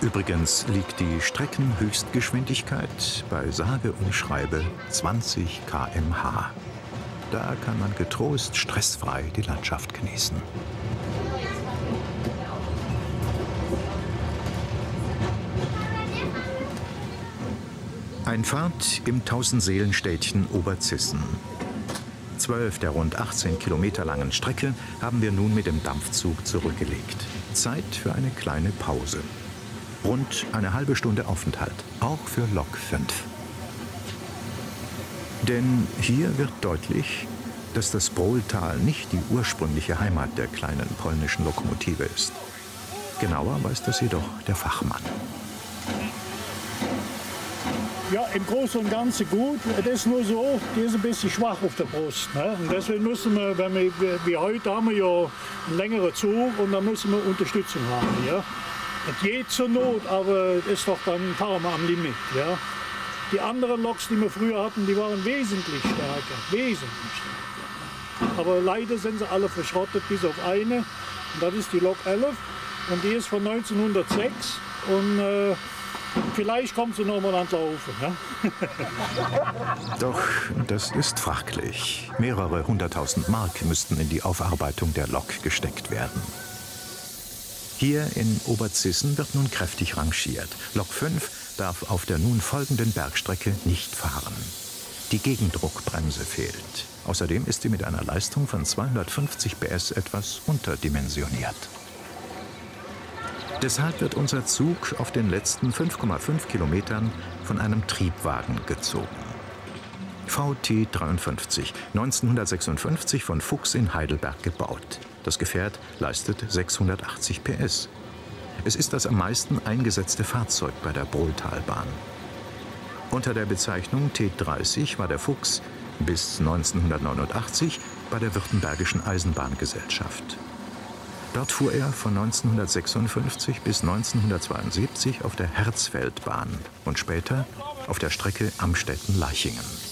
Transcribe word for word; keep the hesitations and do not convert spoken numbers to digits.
Übrigens liegt die Streckenhöchstgeschwindigkeit bei sage und schreibe zwanzig Kilometer pro Stunde. Da kann man getrost stressfrei die Landschaft genießen. Einfahrt im Tausendseelenstädtchen Oberzissen. Zwölf der rund achtzehn Kilometer langen Strecke haben wir nun mit dem Dampfzug zurückgelegt. Zeit für eine kleine Pause. Rund eine halbe Stunde Aufenthalt, auch für Lok fünf. Denn hier wird deutlich, dass das Brohltal nicht die ursprüngliche Heimat der kleinen polnischen Lokomotive ist. Genauer weiß das jedoch der Fachmann. Ja, im Großen und Ganzen gut. Es ist nur so, die ist ein bisschen schwach auf der Brust. Ne? Und deswegen müssen wir, wenn wir, wie heute haben wir ja einen längeren Zug und dann müssen wir Unterstützung haben. Ja? Es geht zur Not, aber es ist doch dann fahren wir am Limit. Ja? Die anderen Loks, die wir früher hatten, die waren wesentlich stärker. Wesentlich stärker. Aber leider sind sie alle verschrottet, bis auf eine. Und das ist die Lok elf. Und die ist von neunzehnhundertsechs. Und äh, vielleicht kommt sie noch mal ans Laufen. Ja? Doch das ist fraglich. Mehrere hunderttausend Mark müssten in die Aufarbeitung der Lok gesteckt werden. Hier in Oberzissen wird nun kräftig rangiert. Lok fünf darf auf der nun folgenden Bergstrecke nicht fahren. Die Gegendruckbremse fehlt. Außerdem ist sie mit einer Leistung von zweihundertfünfzig P S etwas unterdimensioniert. Deshalb wird unser Zug auf den letzten fünf Komma fünf Kilometern von einem Triebwagen gezogen. V T dreiundfünfzig, neunzehnhundertsechsundfünfzig von Fuchs in Heidelberg gebaut. Das Gefährt leistet sechshundertachtzig P S. Es ist das am meisten eingesetzte Fahrzeug bei der Brohltalbahn. Unter der Bezeichnung T dreißig war der Fuchs bis neunzehnhundertneunundachtzig bei der Württembergischen Eisenbahngesellschaft. Dort fuhr er von neunzehnhundertsechsundfünfzig bis neunzehnhundertzweiundsiebzig auf der Herzfeldbahn und später auf der Strecke Amstetten-Laichingen.